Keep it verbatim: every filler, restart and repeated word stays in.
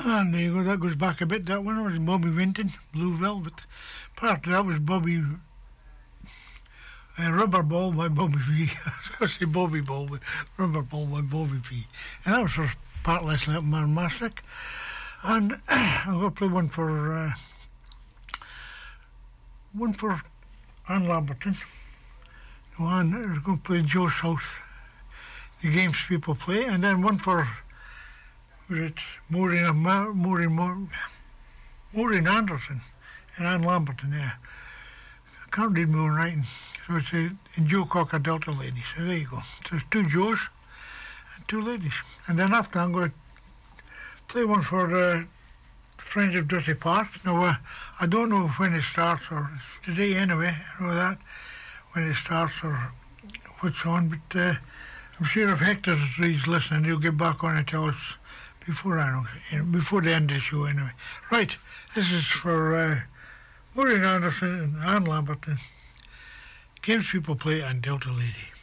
And there you go, that goes back a bit. That one was Bobby Vinton, Blue Velvet. Part of that was Bobby uh, Rubber Ball by Bobby V. I was going to say Bobby Ball, but Rubber Ball by Bobby V. And that was for part Leslie Up Man Mastic. And I'm going to play one for uh, one for Ann Lamberton. No, Ann is going to play Joe South, the games people play, and then one for was it Maureen Maureen Maureen Anderson and Ann Lamberton. Yeah, I can't read my own writing, so it's a, a Joe Cocker Delta lady. So there you go. So it's two Joes and two ladies, and then after I'm going to play one for uh, Friends of Dirty Park. Now, uh, I don't know when it starts, or it's today anyway, I know that, when it starts or what's on, but uh, I'm sure if Hector is listening, he'll get back on and tell us before, I know, before the end of the show anyway. Right, this is for uh, Maureen Anderson and Ann Lamberton, Games People Play and Delta Lady.